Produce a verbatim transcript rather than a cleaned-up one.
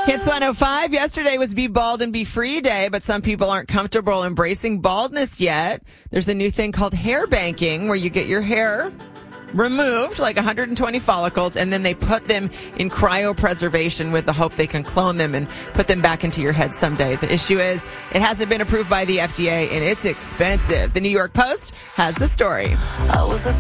Hits one oh five. Yesterday was Be Bald and Be Free Day, but some people aren't comfortable embracing baldness yet. There's a new thing called hair banking where you get your hair removed, like one hundred twenty follicles, and then they put them in cryopreservation with the hope they can clone them and put them back into your head someday. The issue is it hasn't been approved by the F D A, and it's expensive. The New York Post has the story. I was a